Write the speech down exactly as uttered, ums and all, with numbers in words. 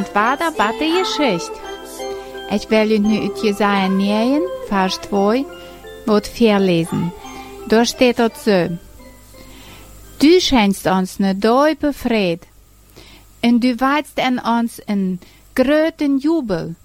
Vader bat die Geschichte. Ich will nu uit Jesaja negen, Vers zwei, wat verlesen. Da steht dort so. Du schenkst uns ne Däupe Fried, und du weist an uns in gröten Jubel.